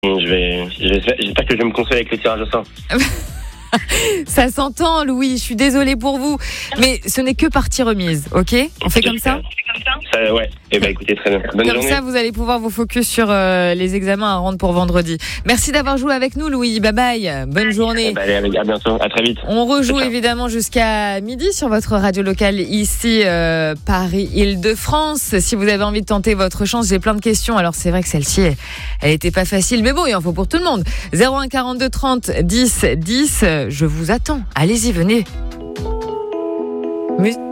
J'espère que je vais me consoler avec le tirage au sort. Ça s'entend, Louis, je suis désolée pour vous. Mais ce n'est que partie remise, ok ? On fait comme ça ? Ouais, écoutez, très bien. Bonne Comme journée. ça, vous allez pouvoir vous focus sur les examens à rendre pour vendredi. Merci d'avoir joué avec nous, Louis. Bye bye. Bonne journée. Allez, à bientôt. À très vite. On rejoue Ciao. évidemment jusqu'à midi sur votre radio locale ici, Paris-Île-de-France. Si vous avez envie de tenter votre chance, j'ai plein de questions. Alors c'est vrai que celle-ci, elle était pas facile, mais bon, il en faut pour tout le monde. 01 42 30 10 10. Je vous attends. Allez-y, venez.